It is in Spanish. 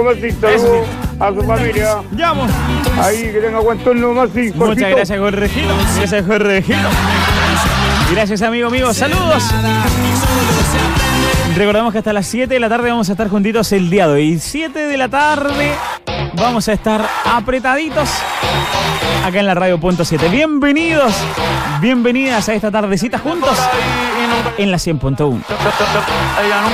Masi, saludos a su familia. ¡Llamo! Ahí, que tenga buen turno, Masi. Muchas gracias, Jorgito. Gracias, Jorgito. Gracias, amigo. Saludos. Recordamos que hasta las 7 de la tarde vamos a estar juntitos el día de hoy. 7 de la tarde vamos a estar apretaditos acá en la Radio Punto 7. Bienvenidos, bienvenidas a esta tardecita juntos en la 100.1.